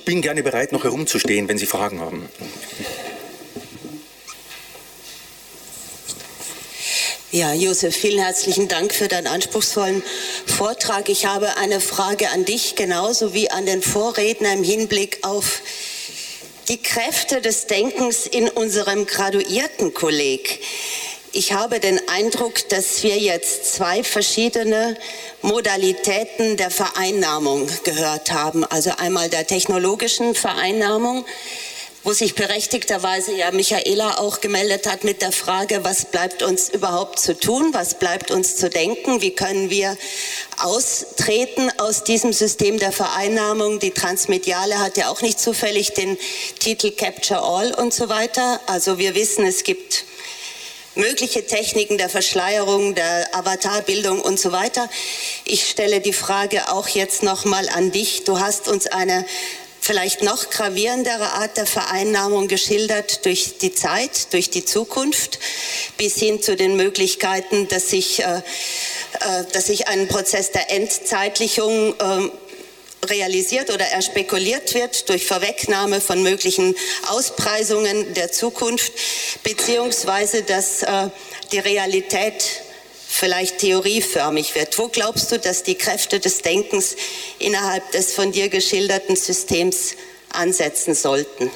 Ich bin gerne bereit, noch herumzustehen, wenn Sie Fragen haben. Ja, Josef, vielen herzlichen Dank für deinen anspruchsvollen Vortrag. Ich habe eine Frage an dich, genauso wie an den Vorredner im Hinblick auf die Kräfte des Denkens in unserem Graduiertenkolleg. Ich habe den Eindruck, dass wir jetzt zwei verschiedene Modalitäten der Vereinnahmung gehört haben. Also einmal der technologischen Vereinnahmung, wo sich berechtigterweise ja Michaela auch gemeldet hat mit der Frage, was bleibt uns überhaupt zu tun, was bleibt uns zu denken, wie können wir austreten aus diesem System der Vereinnahmung. Die Transmediale hat ja auch nicht zufällig den Titel Capture All und so weiter. Also wir wissen, es gibt mögliche Techniken der Verschleierung, der Avatarbildung und so weiter. Ich stelle die Frage auch jetzt nochmal an dich. Du hast uns eine vielleicht noch gravierendere Art der Vereinnahmung geschildert durch die Zeit, durch die Zukunft, bis hin zu den Möglichkeiten, dass sich ein Prozess der Endzeitlichung realisiert oder erspekuliert wird durch Vorwegnahme von möglichen Auspreisungen der Zukunft, beziehungsweise dass die Realität vielleicht theorieförmig wird. Wo glaubst du, dass die Kräfte des Denkens innerhalb des von dir geschilderten Systems ansetzen sollten?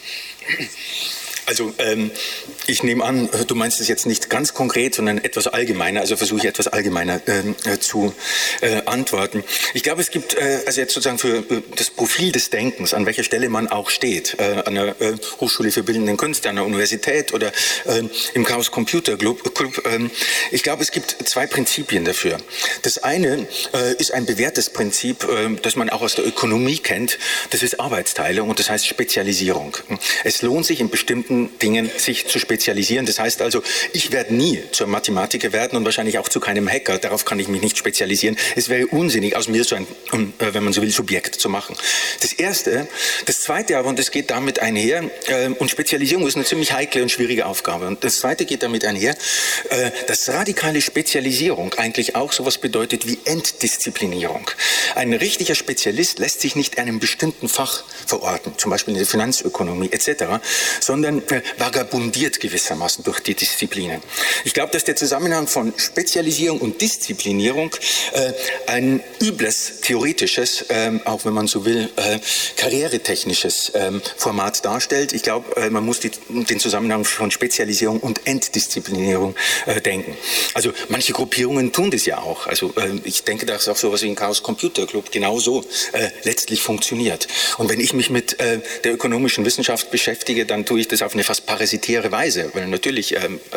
Also ich nehme an, du meinst es jetzt nicht ganz konkret, sondern etwas allgemeiner, also versuche ich etwas allgemeiner zu antworten. Ich glaube, es gibt also jetzt sozusagen für das Profil des Denkens, an welcher Stelle man auch steht, an der Hochschule für Bildende Künste, an der Universität oder im Chaos Computer Club, ich glaube, es gibt zwei Prinzipien dafür. Das eine ist ein bewährtes Prinzip, das man auch aus der Ökonomie kennt, das ist Arbeitsteilung und das heißt Spezialisierung. Es lohnt sich in bestimmten Dingen sich zu spezialisieren. Das heißt also, ich werde nie zur Mathematiker werden und wahrscheinlich auch zu keinem Hacker. Darauf kann ich mich nicht spezialisieren. Es wäre unsinnig, aus mir so ein, wenn man so will, Subjekt zu machen. Das Erste. Das Zweite aber, und das geht damit einher, und Spezialisierung ist eine ziemlich heikle und schwierige Aufgabe. Und das Zweite geht damit einher, dass radikale Spezialisierung eigentlich auch sowas bedeutet wie Entdisziplinierung. Ein richtiger Spezialist lässt sich nicht einem bestimmten Fach verorten, zum Beispiel in der Finanzökonomie etc., sondern vagabundiert gewissermaßen durch die Disziplinen. Ich glaube, dass der Zusammenhang von Spezialisierung und Disziplinierung ein übles, theoretisches, auch wenn man so will, karrieretechnisches Format darstellt. Ich glaube, man muss den Zusammenhang von Spezialisierung und Entdisziplinierung denken. Also manche Gruppierungen tun das ja auch. Also ich denke, dass auch sowas wie ein Chaos Computer Club genauso letztlich funktioniert. Und wenn ich mich mit der ökonomischen Wissenschaft beschäftige, dann tue ich das auf eine fast parasitäre Weise, weil natürlich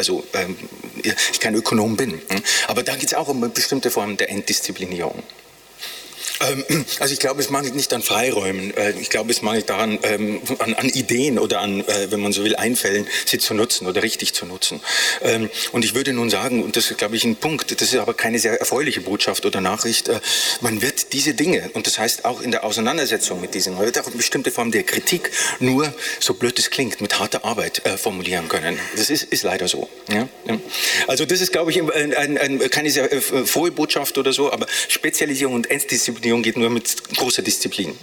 ich kein Ökonom bin. Aber da geht es auch um eine bestimmte Form der Entdisziplinierung. Also ich glaube, es mangelt nicht an Freiräumen. Ich glaube, es mangelt daran, an Ideen oder an, wenn man so will, Einfällen, sie zu nutzen oder richtig zu nutzen. Und ich würde nun sagen, und das ist, glaube ich, ein Punkt, das ist aber keine sehr erfreuliche Botschaft oder Nachricht, man wird diese Dinge, und das heißt auch in der Auseinandersetzung mit diesen, man wird auch eine bestimmte Form der Kritik nur, so blöd es klingt, mit harter Arbeit formulieren können. Das ist leider so. Ja? Also das ist, glaube ich, keine sehr frohe Botschaft oder so, aber Spezialisierung und Entdisziplinierung geht nur mit großer Disziplin.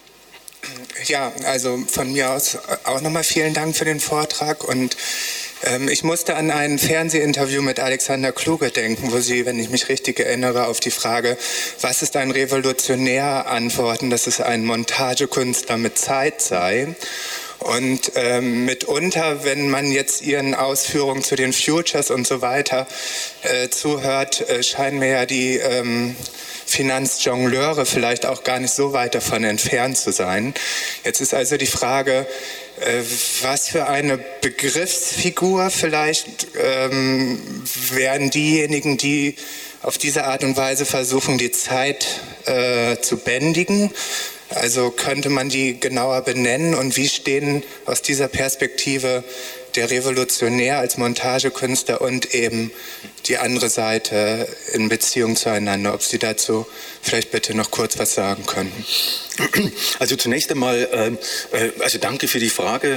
Ja, also von mir aus auch nochmal vielen Dank für den Vortrag und ich musste an ein Fernsehinterview mit Alexander Kluge denken, wo Sie, wenn ich mich richtig erinnere, auf die Frage, was ist ein Revolutionär, antworten, dass es ein Montagekünstler mit Zeit sei. Und mitunter, wenn man jetzt Ihren Ausführungen zu den Futures und so weiter zuhört, scheinen mir ja die Finanzjongleure vielleicht auch gar nicht so weit davon entfernt zu sein. Jetzt ist also die Frage, was für eine Begriffsfigur vielleicht wären diejenigen, die auf diese Art und Weise versuchen, die Zeit zu bändigen. Also könnte man die genauer benennen und wie stehen aus dieser Perspektive der Revolutionär als Montagekünstler und eben die andere Seite in Beziehung zueinander. Ob Sie dazu vielleicht bitte noch kurz was sagen könnten. Also zunächst einmal, also danke für die Frage.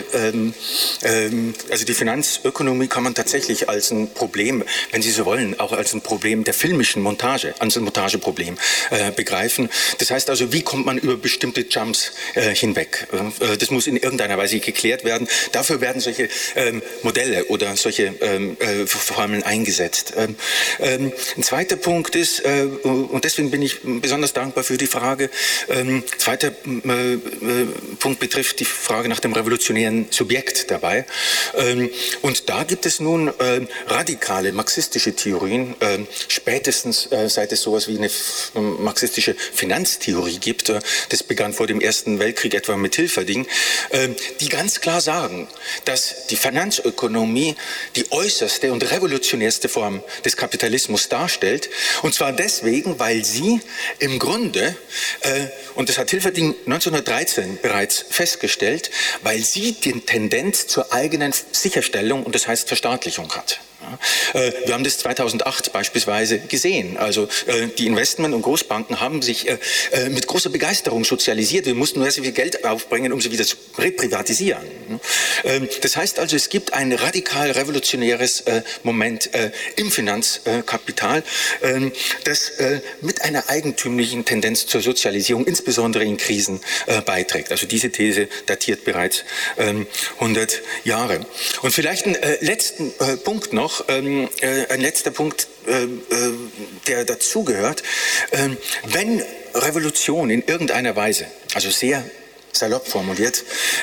Also die Finanzökonomie kann man tatsächlich als ein Problem, wenn Sie so wollen, auch als ein Problem der filmischen Montage, als ein Montageproblem begreifen. Das heißt also, wie kommt man über bestimmte Jumps hinweg? Das muss in irgendeiner Weise geklärt werden. Dafür werden solche Modelle oder solche Formeln eingesetzt. Ein zweiter Punkt ist, und deswegen bin ich besonders dankbar für die Frage, zweiter Punkt betrifft die Frage nach dem revolutionären Subjekt dabei. Und da gibt es nun radikale marxistische Theorien, spätestens seit es sowas wie eine marxistische Finanztheorie gibt, das begann vor dem Ersten Weltkrieg etwa mit Hilferding, die ganz klar sagen, dass die Finanzökonomie die äußerste und revolutionärste Form des Kapitalismus darstellt. Und zwar deswegen, weil sie im Grunde, und das hat Hilferding 1913 bereits festgestellt, weil sie die Tendenz zur eigenen Sicherstellung und das heißt Verstaatlichung hat. Wir haben das 2008 beispielsweise gesehen. Also die Investment- und Großbanken haben sich mit großer Begeisterung sozialisiert. Wir mussten nur sehr viel Geld aufbringen, um sie wieder zu reprivatisieren. Das heißt also, es gibt ein radikal revolutionäres Moment im Finanzkapital, das mit einer eigentümlichen Tendenz zur Sozialisierung, insbesondere in Krisen, beiträgt. Also diese These datiert bereits 100 Jahre. Und vielleicht einen letzten Punkt noch, ein letzter Punkt, der dazugehört. Wenn Revolution in irgendeiner Weise, also sehr salopp formuliert,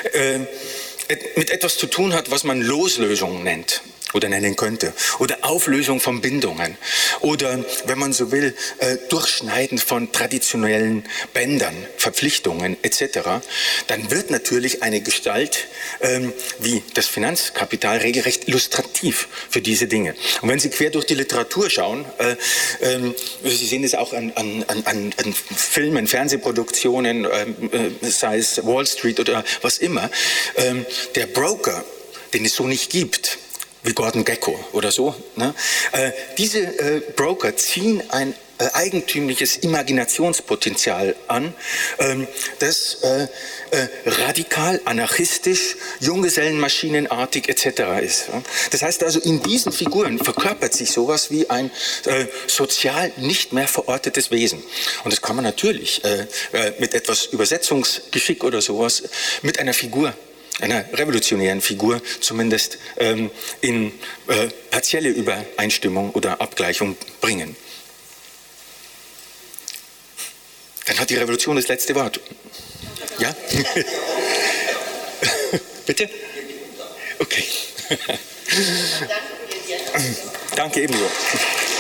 mit etwas zu tun hat, was man Loslösung nennt oder nennen könnte, oder Auflösung von Bindungen oder, wenn man so will, Durchschneiden von traditionellen Bändern, Verpflichtungen etc., dann wird natürlich eine Gestalt wie das Finanzkapital regelrecht illustrativ für diese Dinge. Und wenn Sie quer durch die Literatur schauen, Sie sehen es auch an Filmen, Fernsehproduktionen, sei es Wall Street oder was immer, der Broker, den es so nicht gibt, wie Gordon Gekko oder so. Ne? Diese Broker ziehen ein eigentümliches Imaginationspotenzial an, das radikal, anarchistisch, Junggesellenmaschinenartig etc. ist. Das heißt also, in diesen Figuren verkörpert sich sowas wie ein sozial nicht mehr verortetes Wesen. Und das kann man natürlich mit etwas Übersetzungsgeschick oder sowas, mit einer Figur, einer revolutionären Figur zumindest in partielle Übereinstimmung oder Abgleichung bringen. Dann hat die Revolution das letzte Wort. Ja? Bitte? Okay. Danke ebenso.